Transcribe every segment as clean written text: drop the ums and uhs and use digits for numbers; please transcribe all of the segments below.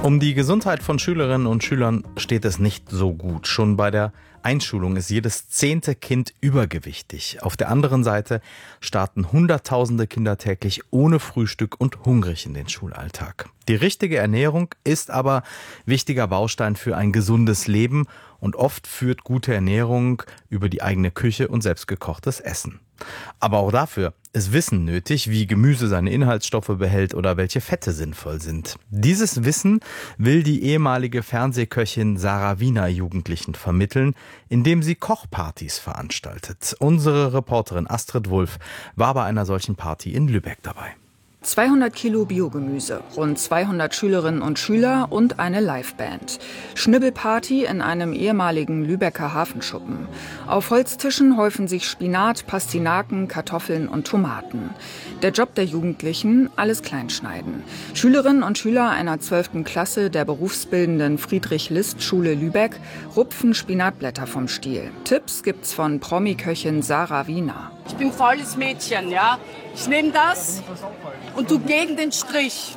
Um die Gesundheit von Schülerinnen und Schülern steht es nicht so gut. Schon bei der Einschulung ist jedes 10. Kind übergewichtig. Auf der anderen Seite starten Hunderttausende Kinder täglich ohne Frühstück und hungrig in den Schulalltag. Die richtige Ernährung ist aber wichtiger Baustein für ein gesundes Leben und oft führt gute Ernährung über die eigene Küche und selbstgekochtes Essen. Aber auch dafür ist Wissen nötig, wie Gemüse seine Inhaltsstoffe behält oder welche Fette sinnvoll sind. Dieses Wissen will die ehemalige Fernsehköchin Sarah Wiener Jugendlichen vermitteln, indem sie Kochpartys veranstaltet. Unsere Reporterin Astrid Wulff war bei einer solchen Party in Lübeck dabei. 200 Kilo Biogemüse, rund 200 Schülerinnen und Schüler und eine Liveband. Schnibbelparty in einem ehemaligen Lübecker Hafenschuppen. Auf Holztischen häufen sich Spinat, Pastinaken, Kartoffeln und Tomaten. Der Job der Jugendlichen, alles kleinschneiden. Schülerinnen und Schüler einer 12. Klasse der berufsbildenden Friedrich-List-Schule Lübeck rupfen Spinatblätter vom Stiel. Tipps gibt's von Promi-Köchin Sarah Wiener. Ich bin faules Mädchen, ja. Ich nehme das und tu gegen den Strich.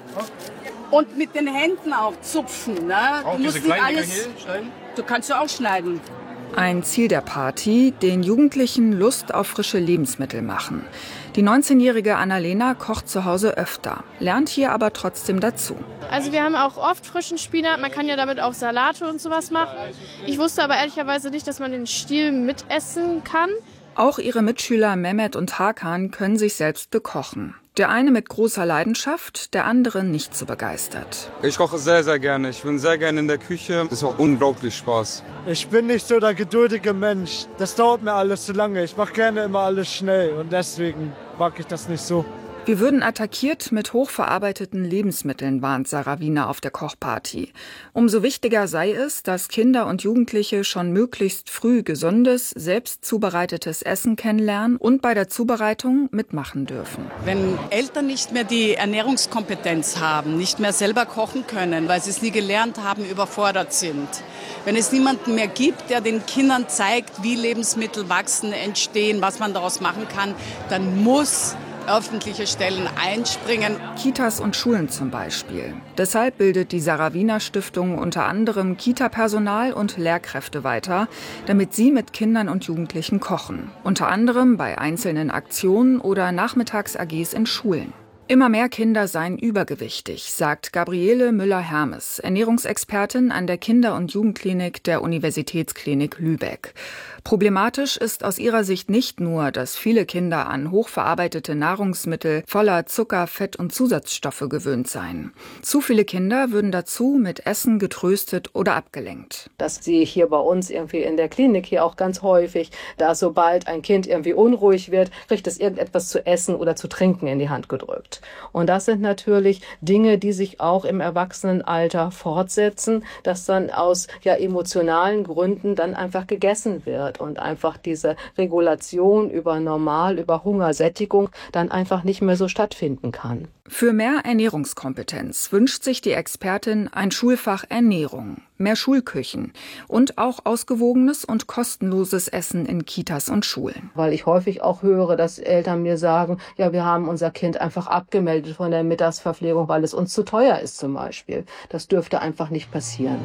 Und mit den Händen auch zupfen. Ne? Auch du musst diese nicht kleinen alles. Dinger hier schneiden? Du kannst ja auch schneiden. Ein Ziel der Party, den Jugendlichen Lust auf frische Lebensmittel machen. Die 19-jährige Annalena kocht zu Hause öfter, lernt hier aber trotzdem dazu. Also wir haben auch oft frischen Spinat, man kann ja damit auch Salate und sowas machen. Ich wusste aber ehrlicherweise nicht, dass man den Stiel mitessen kann. Auch ihre Mitschüler Mehmet und Hakan können sich selbst bekochen. Der eine mit großer Leidenschaft, der andere nicht so begeistert. Ich koche sehr, sehr gerne. Ich bin sehr gerne in der Küche. Das macht unglaublich Spaß. Ich bin nicht so der geduldige Mensch. Das dauert mir alles zu lange. Ich mache gerne immer alles schnell und deswegen mag ich das nicht so. Wir würden attackiert mit hochverarbeiteten Lebensmitteln, warnt Sarah Wiener auf der Kochparty. Umso wichtiger sei es, dass Kinder und Jugendliche schon möglichst früh gesundes, selbst zubereitetes Essen kennenlernen und bei der Zubereitung mitmachen dürfen. Wenn Eltern nicht mehr die Ernährungskompetenz haben, nicht mehr selber kochen können, weil sie es nie gelernt haben, überfordert sind. Wenn es niemanden mehr gibt, der den Kindern zeigt, wie Lebensmittel wachsen, entstehen, was man daraus machen kann, dann muss öffentliche Stellen einspringen. Kitas und Schulen zum Beispiel. Deshalb bildet die Sarah Wiener Stiftung unter anderem Kita-Personal und Lehrkräfte weiter, damit sie mit Kindern und Jugendlichen kochen. Unter anderem bei einzelnen Aktionen oder Nachmittags-AGs in Schulen. Immer mehr Kinder seien übergewichtig, sagt Gabriele Müller-Hermes, Ernährungsexpertin an der Kinder- und Jugendklinik der Universitätsklinik Lübeck. Problematisch ist aus ihrer Sicht nicht nur, dass viele Kinder an hochverarbeitete Nahrungsmittel voller Zucker, Fett und Zusatzstoffe gewöhnt seien. Zu viele Kinder würden dazu mit Essen getröstet oder abgelenkt. Das sehe ich hier bei uns irgendwie in der Klinik hier auch ganz häufig, da sobald ein Kind irgendwie unruhig wird, kriegt es irgendetwas zu essen oder zu trinken in die Hand gedrückt. Und das sind natürlich Dinge, die sich auch im Erwachsenenalter fortsetzen, dass dann aus emotionalen Gründen dann einfach gegessen wird und einfach diese Regulation über Hunger, Sättigung dann einfach nicht mehr so stattfinden kann. Für mehr Ernährungskompetenz wünscht sich die Expertin ein Schulfach Ernährung, mehr Schulküchen und auch ausgewogenes und kostenloses Essen in Kitas und Schulen. Weil ich häufig auch höre, dass Eltern mir sagen, ja, wir haben unser Kind einfach abgemeldet von der Mittagsverpflegung, weil es uns zu teuer ist zum Beispiel. Das dürfte einfach nicht passieren.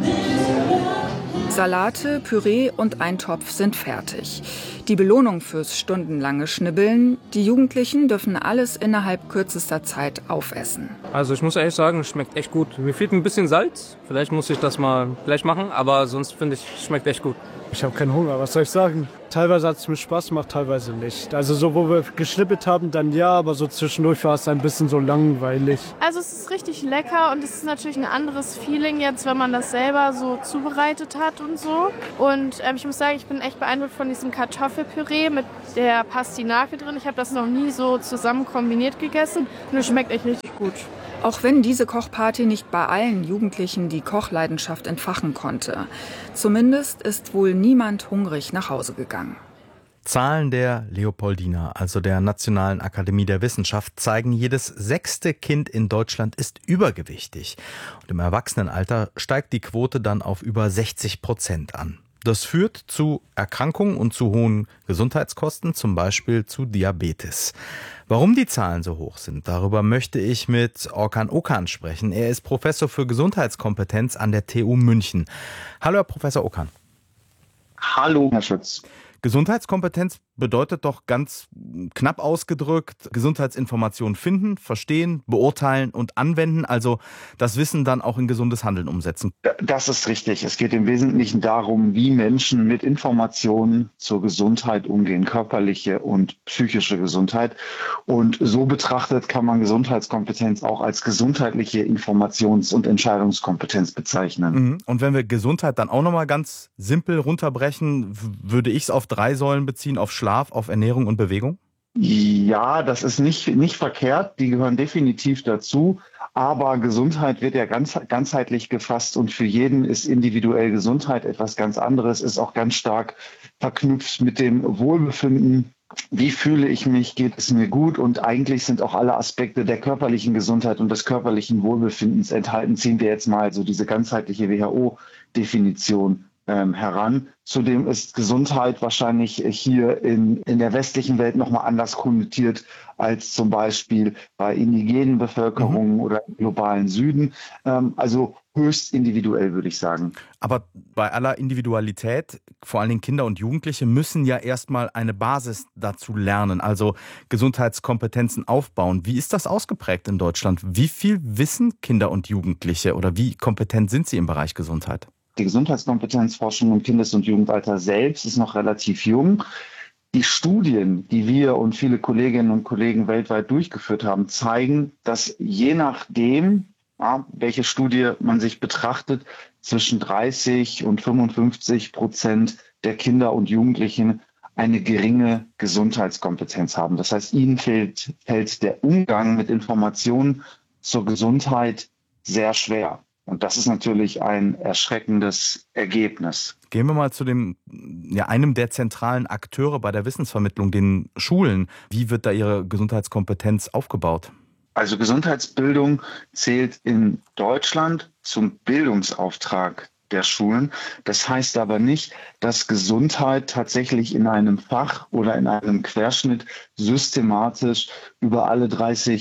Salate, Püree und Eintopf sind fertig. Die Belohnung fürs stundenlange Schnibbeln, die Jugendlichen dürfen alles innerhalb kürzester Zeit aufessen. Also ich muss ehrlich sagen, es schmeckt echt gut. Mir fehlt ein bisschen Salz, vielleicht muss ich das mal gleich machen, aber sonst finde ich, es schmeckt echt gut. Ich habe keinen Hunger, was soll ich sagen? Teilweise hat es mir Spaß gemacht, teilweise nicht. Also so, wo wir geschnippelt haben, dann ja, aber so zwischendurch war es ein bisschen so langweilig. Also es ist richtig lecker und es ist natürlich ein anderes Feeling jetzt, wenn man das selber so zubereitet hat und so. Und ich muss sagen, ich bin echt beeindruckt von diesem Kartoffelpüree mit der Pastinake drin. Ich habe das noch nie so zusammen kombiniert gegessen und es schmeckt echt richtig gut. Auch wenn diese Kochparty nicht bei allen Jugendlichen die Kochleidenschaft entfachen konnte. Zumindest ist wohl niemand hungrig nach Hause gegangen. Zahlen der Leopoldina, also der Nationalen Akademie der Wissenschaft, zeigen, jedes 6. Kind in Deutschland ist übergewichtig. Und im Erwachsenenalter steigt die Quote dann auf über 60% an. Das führt zu Erkrankungen und zu hohen Gesundheitskosten, zum Beispiel zu Diabetes. Warum die Zahlen so hoch sind, darüber möchte ich mit Orkan Okan sprechen. Er ist Professor für Gesundheitskompetenz an der TU München. Hallo, Herr Professor Okan. Hallo, Herr Schütz. Gesundheitskompetenz bedeutet doch ganz knapp ausgedrückt, Gesundheitsinformationen finden, verstehen, beurteilen und anwenden, also das Wissen dann auch in gesundes Handeln umsetzen. Das ist richtig. Es geht im Wesentlichen darum, wie Menschen mit Informationen zur Gesundheit umgehen, körperliche und psychische Gesundheit. Und so betrachtet kann man Gesundheitskompetenz auch als gesundheitliche Informations- und Entscheidungskompetenz bezeichnen. Und wenn wir Gesundheit dann auch nochmal ganz simpel runterbrechen, würde ich es auf 3 Säulen beziehen, auf Schlaf, auf Ernährung und Bewegung? Ja, das ist nicht verkehrt. Die gehören definitiv dazu. Aber Gesundheit wird ja ganzheitlich gefasst und für jeden ist individuell Gesundheit etwas ganz anderes, ist auch ganz stark verknüpft mit dem Wohlbefinden. Wie fühle ich mich? Geht es mir gut? Und eigentlich sind auch alle Aspekte der körperlichen Gesundheit und des körperlichen Wohlbefindens enthalten. Ziehen wir jetzt mal so diese ganzheitliche WHO-Definition heran. Zudem ist Gesundheit wahrscheinlich hier in der westlichen Welt nochmal anders konnotiert als zum Beispiel bei indigenen Bevölkerungen oder im globalen Süden. Also höchst individuell, würde ich sagen. Aber bei aller Individualität, vor allen Dingen Kinder und Jugendliche, müssen ja erstmal eine Basis dazu lernen, also Gesundheitskompetenzen aufbauen. Wie ist das ausgeprägt in Deutschland? Wie viel wissen Kinder und Jugendliche oder wie kompetent sind sie im Bereich Gesundheit? Die Gesundheitskompetenzforschung im Kindes- und Jugendalter selbst ist noch relativ jung. Die Studien, die wir und viele Kolleginnen und Kollegen weltweit durchgeführt haben, zeigen, dass je nachdem, welche Studie man sich betrachtet, zwischen 30 und 55% der Kinder und Jugendlichen eine geringe Gesundheitskompetenz haben. Das heißt, ihnen fällt der Umgang mit Informationen zur Gesundheit sehr schwer. Und das ist natürlich ein erschreckendes Ergebnis. Gehen wir mal zu einem der zentralen Akteure bei der Wissensvermittlung, den Schulen. Wie wird da Ihre Gesundheitskompetenz aufgebaut? Also Gesundheitsbildung zählt in Deutschland zum Bildungsauftrag der Schulen. Das heißt aber nicht, dass Gesundheit tatsächlich in einem Fach oder in einem Querschnitt systematisch über über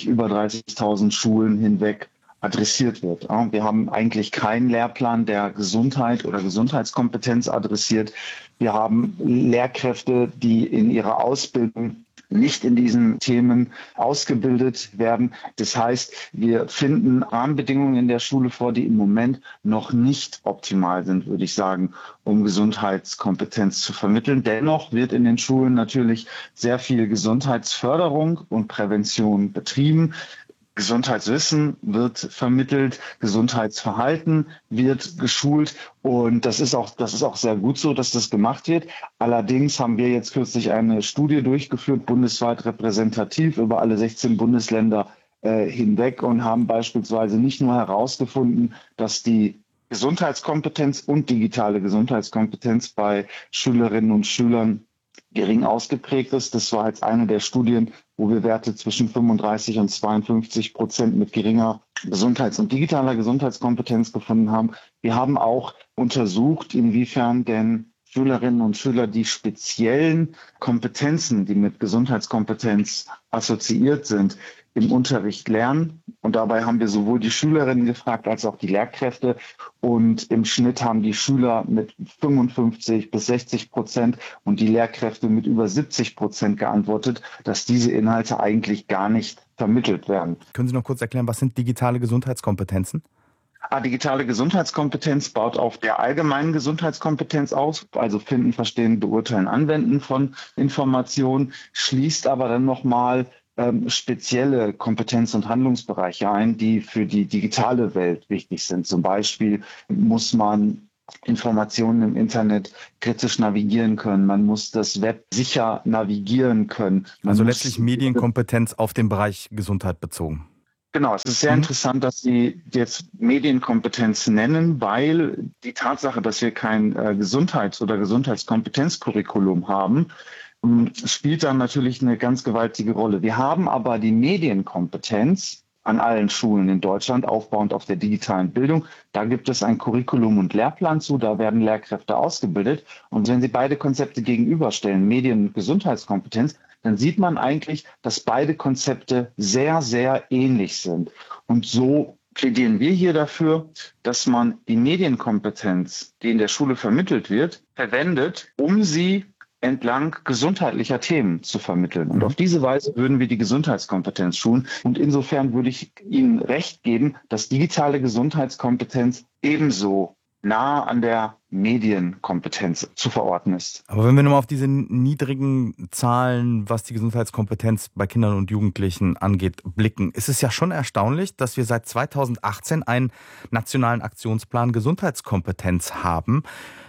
30.000 Schulen hinweg adressiert wird. Wir haben eigentlich keinen Lehrplan, der Gesundheit oder Gesundheitskompetenz adressiert. Wir haben Lehrkräfte, die in ihrer Ausbildung nicht in diesen Themen ausgebildet werden. Das heißt, wir finden Rahmenbedingungen in der Schule vor, die im Moment noch nicht optimal sind, würde ich sagen, um Gesundheitskompetenz zu vermitteln. Dennoch wird in den Schulen natürlich sehr viel Gesundheitsförderung und Prävention betrieben. Gesundheitswissen wird vermittelt, Gesundheitsverhalten wird geschult und das ist auch sehr gut so, dass das gemacht wird. Allerdings haben wir jetzt kürzlich eine Studie durchgeführt, bundesweit repräsentativ über alle 16 Bundesländer hinweg und haben beispielsweise nicht nur herausgefunden, dass die Gesundheitskompetenz und digitale Gesundheitskompetenz bei Schülerinnen und Schülern gering ausgeprägt ist. Das war jetzt eine der Studien, wo wir Werte zwischen 35 und 52% mit geringer Gesundheits- und digitaler Gesundheitskompetenz gefunden haben. Wir haben auch untersucht, inwiefern denn Schülerinnen und Schüler die speziellen Kompetenzen, die mit Gesundheitskompetenz assoziiert sind, im Unterricht lernen. Und dabei haben wir sowohl die Schülerinnen gefragt als auch die Lehrkräfte. Und im Schnitt haben die Schüler mit 55 bis 60% und die Lehrkräfte mit über 70% geantwortet, dass diese Inhalte eigentlich gar nicht vermittelt werden. Können Sie noch kurz erklären, was sind digitale Gesundheitskompetenzen? Digitale Gesundheitskompetenz baut auf der allgemeinen Gesundheitskompetenz aus, also finden, verstehen, beurteilen, anwenden von Informationen, schließt aber dann nochmal spezielle Kompetenz- und Handlungsbereiche ein, die für die digitale Welt wichtig sind. Zum Beispiel muss man Informationen im Internet kritisch navigieren können. Man muss das Web sicher navigieren können. Also letztlich Medienkompetenz auf den Bereich Gesundheit bezogen. Genau, es ist sehr interessant, dass Sie jetzt Medienkompetenz nennen, weil die Tatsache, dass wir kein Gesundheits- oder Gesundheitskompetenzcurriculum haben, spielt dann natürlich eine ganz gewaltige Rolle. Wir haben aber die Medienkompetenz an allen Schulen in Deutschland, aufbauend auf der digitalen Bildung. Da gibt es ein Curriculum und Lehrplan zu, da werden Lehrkräfte ausgebildet. Und wenn Sie beide Konzepte gegenüberstellen, Medien- und Gesundheitskompetenz, dann sieht man eigentlich, dass beide Konzepte sehr, sehr ähnlich sind. Und so plädieren wir hier dafür, dass man die Medienkompetenz, die in der Schule vermittelt wird, verwendet, um sie entlang gesundheitlicher Themen zu vermitteln. Und auf diese Weise würden wir die Gesundheitskompetenz schulen. Und insofern würde ich Ihnen recht geben, dass digitale Gesundheitskompetenz ebenso nah an der Medienkompetenz zu verorten ist. Aber wenn wir nochmal auf diese niedrigen Zahlen, was die Gesundheitskompetenz bei Kindern und Jugendlichen angeht, blicken, ist es ja schon erstaunlich, dass wir seit 2018 einen nationalen Aktionsplan Gesundheitskompetenz haben.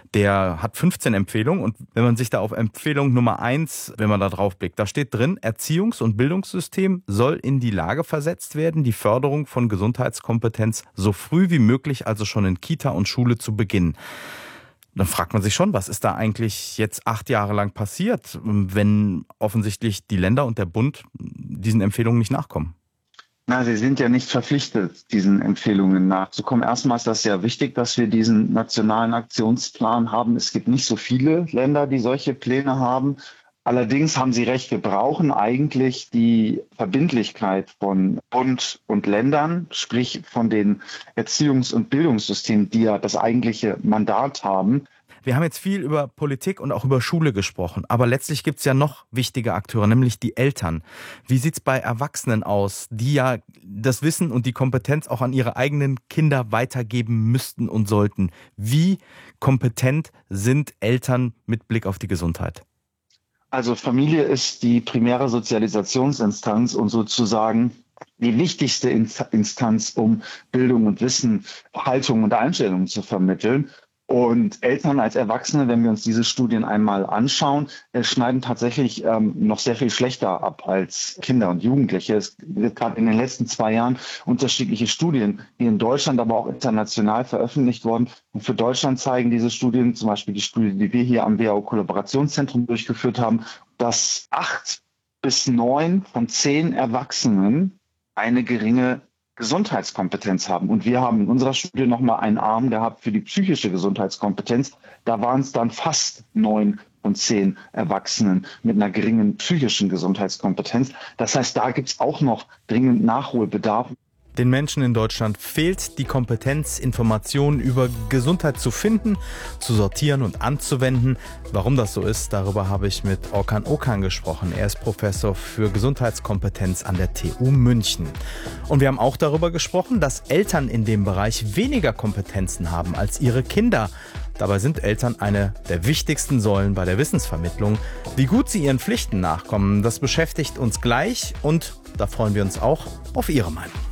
Der hat 15 Empfehlungen und wenn man sich da auf Empfehlung Nummer 1, wenn man da drauf blickt, da steht drin, Erziehungs- und Bildungssystem soll in die Lage versetzt werden, die Förderung von Gesundheitskompetenz so früh wie möglich, also schon in Kita und Schule zu beginnen. Dann fragt man sich schon, was ist da eigentlich jetzt 8 Jahre lang passiert, wenn offensichtlich die Länder und der Bund diesen Empfehlungen nicht nachkommen? Na, Sie sind ja nicht verpflichtet, diesen Empfehlungen nachzukommen. Erstmal ist das ja wichtig, dass wir diesen nationalen Aktionsplan haben. Es gibt nicht so viele Länder, die solche Pläne haben. Allerdings haben Sie recht, wir brauchen eigentlich die Verbindlichkeit von Bund und Ländern, sprich von den Erziehungs- und Bildungssystemen, die ja das eigentliche Mandat haben. Wir haben jetzt viel über Politik und auch über Schule gesprochen, aber letztlich gibt es ja noch wichtige Akteure, nämlich die Eltern. Wie sieht es bei Erwachsenen aus, die ja das Wissen und die Kompetenz auch an ihre eigenen Kinder weitergeben müssten und sollten? Wie kompetent sind Eltern mit Blick auf die Gesundheit? Also Familie ist die primäre Sozialisationsinstanz und sozusagen die wichtigste Instanz, um Bildung und Wissen, Haltung und Einstellungen zu vermitteln. Und Eltern als Erwachsene, wenn wir uns diese Studien einmal anschauen, schneiden tatsächlich noch sehr viel schlechter ab als Kinder und Jugendliche. Es wird gerade in den letzten 2 Jahren unterschiedliche Studien, die in Deutschland, aber auch international veröffentlicht worden. Und für Deutschland zeigen diese Studien, zum Beispiel die Studie, die wir hier am WHO-Kollaborationszentrum durchgeführt haben, dass 8 bis 9 von 10 Erwachsenen eine geringe Gesundheitskompetenz haben. Und wir haben in unserer Studie nochmal einen Arm gehabt für die psychische Gesundheitskompetenz. Da waren es dann fast 9 von 10 Erwachsenen mit einer geringen psychischen Gesundheitskompetenz. Das heißt, da gibt es auch noch dringend Nachholbedarf. Den Menschen in Deutschland fehlt die Kompetenz, Informationen über Gesundheit zu finden, zu sortieren und anzuwenden. Warum das so ist, darüber habe ich mit Orkan Okan gesprochen. Er ist Professor für Gesundheitskompetenz an der TU München. Und wir haben auch darüber gesprochen, dass Eltern in dem Bereich weniger Kompetenzen haben als ihre Kinder. Dabei sind Eltern eine der wichtigsten Säulen bei der Wissensvermittlung. Wie gut sie ihren Pflichten nachkommen, das beschäftigt uns gleich und da freuen wir uns auch auf Ihre Meinung.